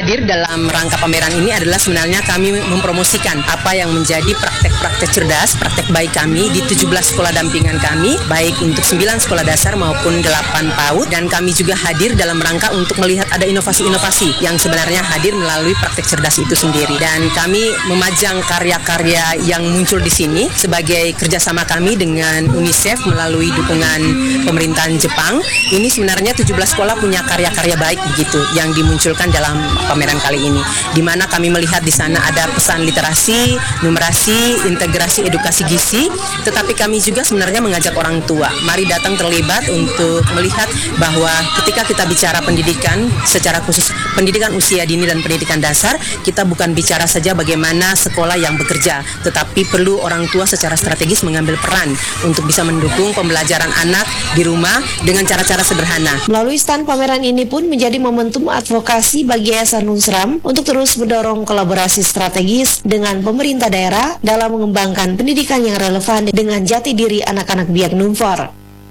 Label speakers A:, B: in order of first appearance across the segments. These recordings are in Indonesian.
A: hadir dalam rangka pameran ini adalah sebenarnya kami mempromosikan apa yang menjadi praktek-praktek cerdas, praktek baik kami di 17 sekolah dampingan kami, baik untuk 9 sekolah dasar maupun 8 PAUD, dan kami juga hadir dalam rangka untuk melihat ada inovasi-inovasi yang sebenarnya hadir melalui praktek cerdas itu sendiri. Dan kami memajang karya-karya yang muncul di sini sebagai kerjasama kami dengan UNICEF melalui dukungan pemerintahan Jepang. Ini sebenarnya 17 sekolah punya karya-karya baik begitu yang dimunculkan dalam pameran kali ini, di mana kami melihat di sana ada pesan literasi, numerasi, integrasi edukasi gizi, tetapi kami juga sebenarnya mengajak orang tua, mari datang terlibat untuk melihat bahwa ketika kita bicara pendidikan, secara khusus pendidikan usia dini dan pendidikan dasar, kita bukan bicara saja bagaimana sekolah yang bekerja, tetapi perlu orang tua secara strategis mengambil peran untuk bisa mendukung pembelajaran anak di rumah dengan cara-cara sederhana.
B: Melalui stand pameran ini pun menjadi momentum advokasi bagi Yayasan Unsram untuk terus mendorong kolaborasi strategis dengan pemerintah daerah dalam mengembangkan pendidikan yang relevan dengan jati diri anak-anak Biak Numfor.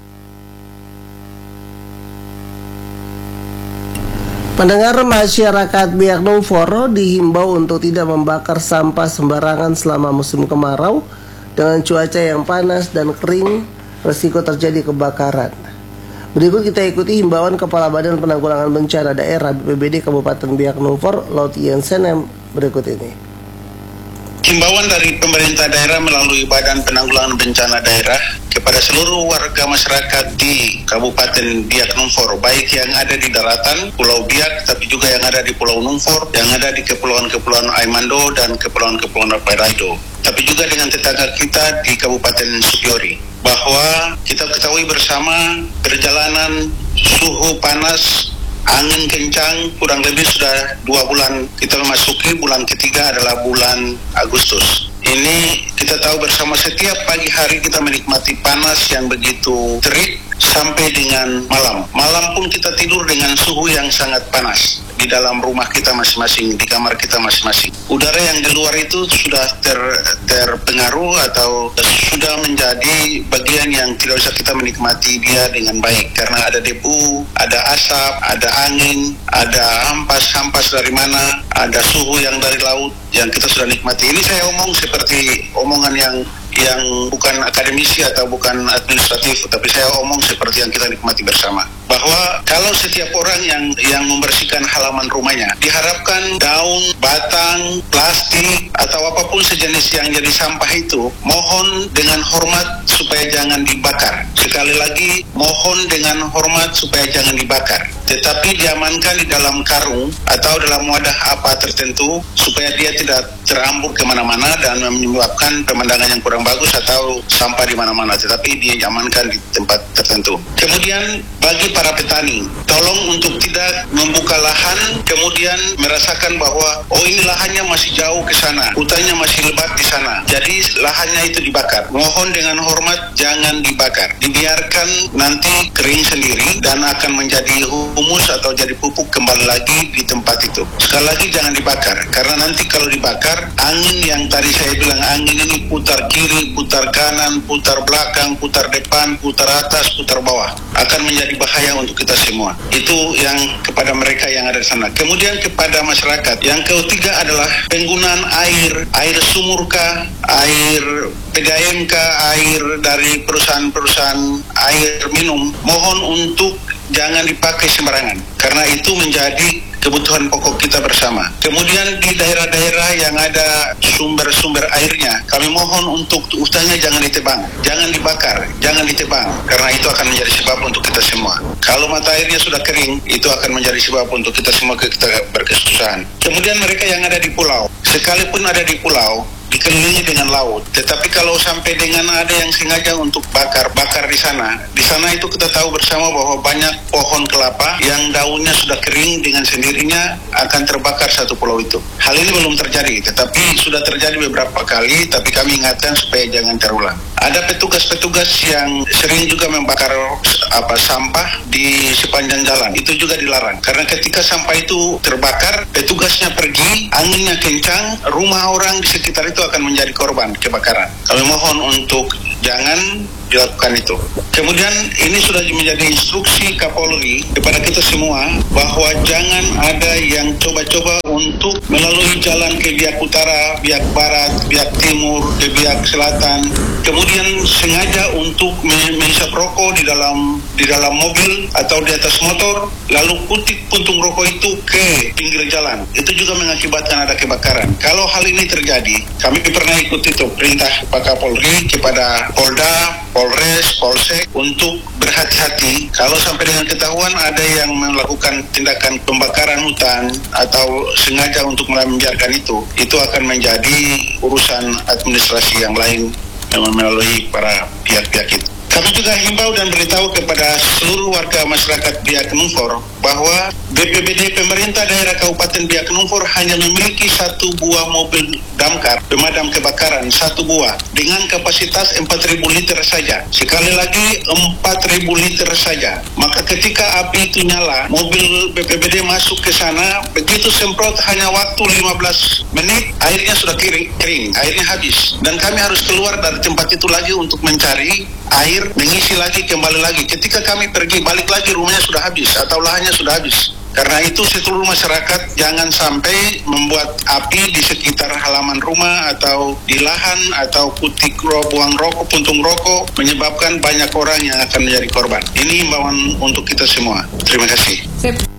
C: Pendengar, masyarakat Biak Numfor dihimbau untuk tidak membakar sampah sembarangan selama musim kemarau. Dengan cuaca yang panas dan kering, resiko terjadi kebakaran. Berikut kita ikuti himbauan Kepala Badan Penanggulangan Bencana Daerah BPBD Kabupaten Biak Numfor, Laut Yensen, berikut ini.
D: Himbauan dari pemerintah daerah melalui Badan Penanggulangan Bencana Daerah kepada seluruh warga masyarakat di Kabupaten Biak Numfor, baik yang ada di daratan Pulau Biak, tapi juga yang ada di Pulau Numfor, yang ada di kepulauan-kepulauan Aimando dan kepulauan-kepulauan Paraido, tapi juga dengan tetangga kita di Kabupaten Supiori, bahwa kita ketahui bersama perjalanan suhu panas, angin kencang, kurang lebih sudah 2 bulan kita memasuki bulan ketiga adalah bulan Agustus. Ini kita tahu bersama setiap pagi hari kita menikmati panas yang begitu terik sampai dengan malam. Malam pun kita tidur dengan suhu yang sangat panas di dalam rumah kita masing-masing, di kamar kita masing-masing. Udara yang di luar itu sudah terpengaruh atau sudah menjadi bagian yang tidak bisa kita menikmati dia dengan baik, karena ada debu, ada asap, ada angin, ada hampas dari mana, ada suhu yang dari laut yang kita sudah nikmati. Ini saya omong seperti omongan yang bukan akademisi atau bukan administratif, tapi saya omong seperti yang kita nikmati bersama. Bahwa kalau setiap orang yang membersihkan halaman rumahnya, diharapkan daun, batang, plastik, atau apapun sejenis yang jadi sampah itu, mohon dengan hormat supaya jangan dibakar. Sekali lagi, mohon dengan hormat supaya jangan dibakar. Tetapi diamankan di dalam karung atau dalam wadah apa tertentu, supaya dia tidak terambur kemana-mana dan menyebabkan pemandangan yang kurang bagus atau sampah di mana-mana, tetapi diamankan di tempat tertentu. Kemudian bagi para petani, tolong untuk tidak membuka lahan kemudian merasakan bahwa ini lahannya masih jauh ke sana, hutannya masih lebat di sana, jadi lahannya itu dibakar. Mohon dengan hormat jangan dibakar, dibiarkan nanti kering sendiri dan akan menjadi humus atau jadi pupuk kembali lagi di tempat itu. Sekali lagi jangan dibakar, karena nanti kalau dibakar, angin yang tadi saya bilang, angin ini putar kiri, putar kanan, putar belakang, putar depan, putar atas, putar bawah, akan menjadi bahaya untuk kita semua. Itu yang kepada mereka yang ada di sana. Kemudian kepada masyarakat, yang ketiga adalah penggunaan air sumur kah, air PDAM kah, air dari perusahaan-perusahaan air minum, mohon untuk jangan dipakai sembarangan, karena itu menjadi kebutuhan pokok kita bersama. Kemudian di daerah-daerah yang ada sumber-sumber airnya, kami mohon untuk hutannya jangan ditebang, jangan dibakar, jangan ditebang, karena itu akan menjadi sebab untuk kita semua. Kalau mata airnya sudah kering, itu akan menjadi sebab untuk kita semua kita berkesusahan. Kemudian mereka yang ada di pulau, sekalipun ada di pulau, dikelilingi dengan laut, tetapi kalau sampai dengan ada yang sengaja untuk bakar di sana itu kita tahu bersama bahwa banyak pohon kelapa yang daunnya sudah kering, dengan sendirinya akan terbakar satu pulau itu. Hal ini belum terjadi, tetapi sudah terjadi beberapa kali, tapi kami ingatkan supaya jangan terulang. Ada petugas-petugas yang sering juga membakar sampah di sepanjang jalan, itu juga dilarang, karena ketika sampah itu terbakar, petugasnya pergi, anginnya kencang, rumah orang di sekitar itu akan menjadi korban kebakaran. Kami mohon untuk jangan dilakukan itu. Kemudian ini sudah menjadi instruksi Kapolri kepada kita semua bahwa jangan ada yang coba-coba untuk melalui jalan ke biak utara, biak barat, biak timur, ke biak selatan. Kemudian sengaja untuk menghisap rokok di dalam mobil atau di atas motor, lalu kutip puntung rokok itu ke pinggir jalan. Itu juga mengakibatkan ada kebakaran. Kalau hal ini terjadi, kami pernah ikut itu perintah Pak Kapolri kepada Polda, Polres, Polsek untuk berhati-hati. Kalau sampai dengan ketahuan ada yang melakukan tindakan pembakaran hutan atau sengaja untuk membiarkan itu akan menjadi urusan administrasi yang lain melalui para pihak-pihak itu. Kami juga himbau dan beritahu kepada seluruh warga masyarakat Biak Numfor bahwa BPBD pemerintah daerah Kabupaten Biak Numfor hanya memiliki 1 buah mobil damkar pemadam kebakaran, 1 buah dengan kapasitas 4.000 liter saja. Sekali lagi 4.000 liter saja. Maka ketika api itu nyala, mobil BPBD masuk ke sana, begitu semprot hanya waktu 15 menit, airnya sudah kering, airnya habis. Dan kami harus keluar dari tempat itu lagi untuk mencari air, mengisi lagi, kembali lagi. Ketika kami pergi, balik lagi rumahnya sudah habis atau lahannya sudah habis. Karena itu seluruh masyarakat jangan sampai membuat api di sekitar halaman rumah atau di lahan atau buang rokok, puntung rokok, menyebabkan banyak orang yang akan menjadi korban. Ini himbauan untuk kita semua. Terima kasih.